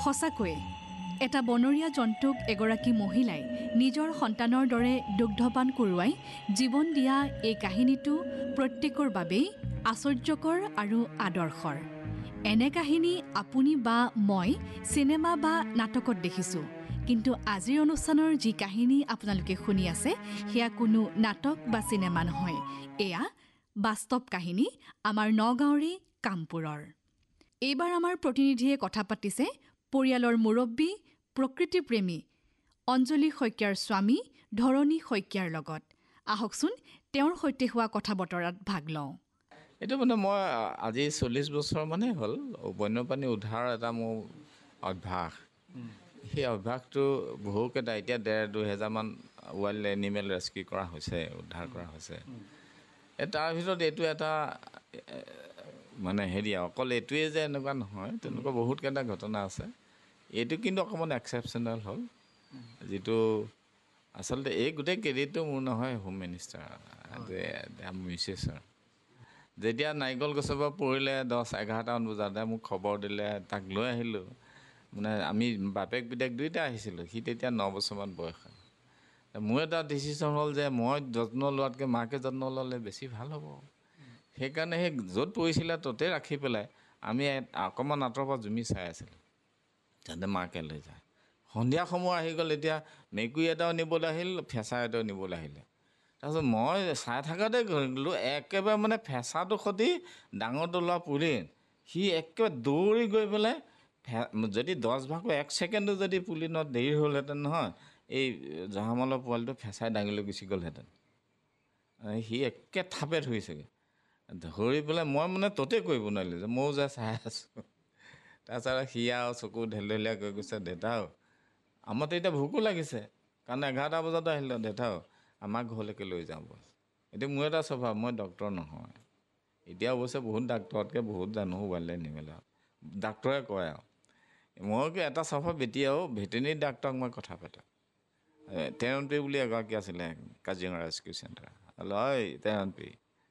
সঁচাকৈয়ে এটা বনৰীয়া জন্তুক এগৰাকী মহিলাই নিজৰ সন্তানৰ দৰে দুগ্ধপান কৰোৱাই জীৱন দিয়া এই কাহিনীটো প্ৰত্যেকৰ বাবেই আশ্চৰ্যকৰ আৰু আদৰ্শৰ। এনে কাহিনী আপুনি বা মই চিনেমা বা নাটকত দেখিছোঁ, কিন্তু আজিৰ অনুষ্ঠানৰ যি কাহিনী আপোনালোকে শুনি আছে সেয়া কোনো নাটক বা চিনেমা নহয়, এয়া বাস্তৱ কাহিনী আমাৰ নগাঁৱৰে কামপুৰৰ। এইবাৰ আমাৰ প্ৰতিনিধিয়ে কথা পাতিছে পৰিয়ালৰ মুৰব্বী প্ৰকৃতিপ্ৰেমী অঞ্জলি শইকীয়াৰ স্বামী ধৰণী শইকীয়াৰ লগত। আহকচোন তেওঁৰ সৈতে হোৱা কথা বতৰাত ভাগ লওঁ। এইটো মানে মই আজি 40 বছৰ মানে হ'ল বন্যপ্ৰাণী উদ্ধাৰ এটা মোৰ অভ্যাস। সেই অভ্যাসটো বহুকেইটা এতিয়া 1,500-2,000মান ৱাইল্ড এনিমেল ৰেস্কিউ কৰা হৈছে, উদ্ধাৰ কৰা হৈছে। তাৰ ভিতৰত এইটো এটা মানে অকল এইটোৱে যে এনেকুৱা নহয়, তেনেকুৱা বহুতকেইটা ঘটনা আছে। এইটো কিন্তু অকণমান এক্সেপশ্যনেল হ'ল, যিটো আচলতে এই গোটেই ক্ৰেডিটটো মোৰ নহয়, হোম মিনিষ্টাৰ মিছেছৰ। যেতিয়া নাৰিকল গছৰ পৰা পৰিলে 10-11টামান বজাতে মোক খবৰ দিলে, তাক লৈ আহিলোঁ। মানে আমি বাপেক পিতেক দুয়োটা আহিছিলোঁ। সি তেতিয়া 9 বছৰমান বয়স হ'ল। মোৰ এটা ডিচিশ্যন হ'ল যে মই যত্ন লোৱাতকৈ মাকে যত্ন ল'লে বেছি ভাল হ'ব। সেইকাৰণে সেই য'ত পৰিছিলে ত'তে ৰাখি পেলাই আমি অকণমান আঁতৰৰ পৰা জুমি চাই আছিলোঁ, যাতে মাকে লৈ যায়। সন্ধিয়া সময় আহি গ'ল, এতিয়া মেকুৰী এটাও নিবলৈ আহিল, ফেঁচা এটাও নিবলৈ আহিলে। তাৰপিছত মই চাই থাকাতে গ'লোঁ, একেবাৰে মানে ফেঁচাটোৰ সৈতে ডাঙৰটো লোৱা পুলি সি একেবাৰে দৌৰি গৈ পেলাই যদি 10 ভাগৰ 1 ছেকেণ্ডো যদি পুলি নত দেৰি হ'লহেঁতেন নহয়, এই জহামালৰ পোৱালিটো ফেঁচাই দাঙি লৈ গুচি গ'লহেঁতেন। সি একে থাপে ধৰিছেগৈ, ধৰি পেলাই মই মানে ত'তে কৰিব নোৱাৰিলোঁ যে ময়ো যে চাই আছোঁ। তাৰপিছত সি আৰু চকু ঢেলঢেলীয়া কৰি গৈছে, দেউতাও আমাৰতো এতিয়া ভোকো লাগিছে, কাৰণ 11টা বজাত আহিলোঁ, দেউতাও আমাৰ ঘৰলৈকে লৈ যাওঁ বছ। এতিয়া মোৰ এটা স্বভাৱ, মই ডক্তৰ নহয়। এতিয়া অৱশ্যে বহুত ডাক্তৰতকৈ বহুত জানো ৱাইল্ড এনিমেলৰ, ডাক্তৰে কয় আৰু মই এটা স্বভাৱ। এতিয়াও ভেটেনেৰি ডাক্তৰক মই কথা পাতোঁ। তেৰণপি বুলি এগৰাকী আছিলে কাজিৰঙা ৰেস্কিউ চেণ্টাৰ। ঐ তেৰণপি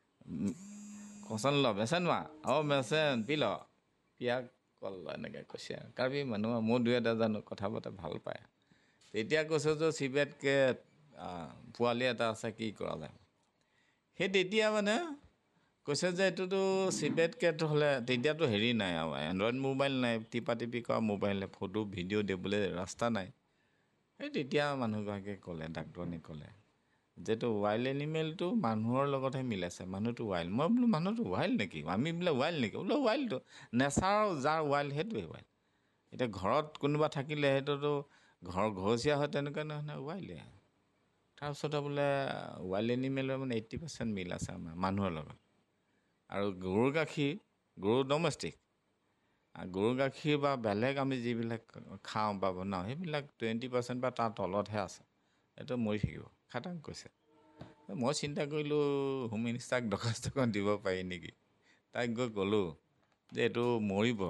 কচোন ল মেচেন মা মেচেন পি ল পিয়াক কল এনেকৈ কৈছে। কাৰ্বি মানুহ মোৰ 2-এটা জানো কথা পাতে ভাল পায়। তেতিয়া কৈছে যে চিবেটকৈ পোৱালি এটা আছে, কি কৰা যায়। সেই তেতিয়া মানে কৈছে যে এইটোতো চিবেট কেট হ'লে, তেতিয়াতো নাই আৰু এণ্ড্ৰইড মোবাইল নাই, টিপি কৰা মোবাইল নাই, ফটো ভিডিঅ' দিবলৈ ৰাস্তা নাই। সেই তেতিয়া মানুহগৰাকীয়ে ক'লে, ডাক্তৰনি ক'লে যিটো ৱাইল্ড এনিমেলটো মানুহৰ লগতহে মিলাইছে, মানুহটো ৱাইল্ড। মই বোলো মানুহটো ৱাইল্ড নেকি, আমি বোলে ৱাইল্ড নেকি? বোলো ৱাইল্ডটো নেচাৰৰ যাৰ ৱাইল্ড সেইটোৱে ৱাইল্ড। এতিয়া ঘৰত কোনোবা থাকিলে সেইটোতো ঘৰচীয়া হয়, তেনেকুৱা নহয়, ৱাইল্ডে। তাৰপিছতে বোলে ৱাইল্ড এনিমেলৰ মানে 80% মিল আছে আমাৰ মানুহৰ লগত। আৰু গৰুৰ গাখীৰ, গৰু ডমেষ্টিক, গৰুৰ গাখীৰ বা বেলেগ আমি যিবিলাক খাওঁ বা বনাওঁ সেইবিলাক 20% বা তাৰ তলতহে আছে, এইটো মৰি থাকিব খাটাং কৈছে। মই চিন্তা কৰিলোঁ হোম মিনিষ্টাৰক দৰখাস্তখন দিব পাৰি নেকি। তাইক গৈ ক'লোঁ যে এইটো মৰিব।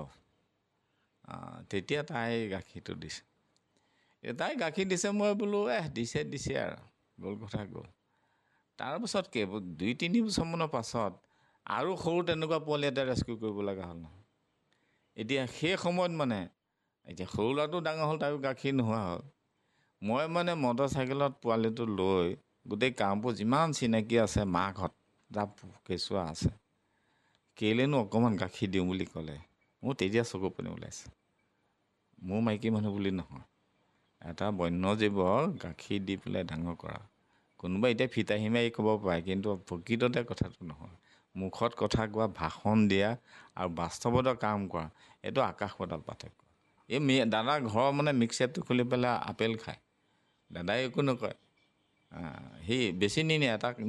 তেতিয়া তাই গাখীৰটো দিছে। তাই গাখীৰ দিছে, মই বোলো দিছে আৰু গ'ল কথা গ'ল। তাৰপাছত 2-3 বছৰমানৰ পাছত আৰু সৰু তেনেকুৱা পোৱালি এটা ৰেস্কিউ কৰিব লগা হ'ল নহয়। এতিয়া সেই সময়ত মানে এতিয়া সৰু ল'ৰাটো ডাঙৰ হ'ল, তাৰো গাখীৰ নোহোৱা হ'ল। মই মানে মটৰ চাইকেলত পোৱালিটো লৈ গোটেই কামবোৰ যিমান চিনাকি আছে মাকহঁত যাৰ কেঁচুৱা আছে, কেলেনো অকণমান গাখীৰ দিওঁ বুলি ক'লে, মোৰ তেতিয়া চকু পানী ওলাইছে। মোৰ মাইকী মানুহ বুলি নহয়, এটা বন্যজীৱৰ গাখীৰ দি পেলাই ডাঙৰ কৰা। কোনোবাই এতিয়া ফিতাহী মাৰি ক'ব পাৰে, কিন্তু প্ৰকৃততে কথাটো নহয়। মুখত কথা কোৱা, ভাষণ দিয়া আৰু বাস্তৱত কাম কৰা, এইটো আকাশ পাতাল পাৰ্থক্য। এই দাদাৰ ঘৰৰ মানে মিক্সাৰটো খুলি পেলাই আপেল খায়, দাদাই একো নকয়। সি বেছি নিনিয়ে, তাক